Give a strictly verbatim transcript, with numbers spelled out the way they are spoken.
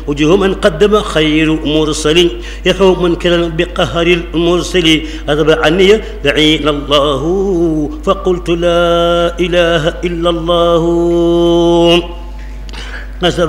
وجه من قدم خير مرسل يفو منكرا بقهر المرسل أذب عني لعين الله فقلت لا إله إلا الله.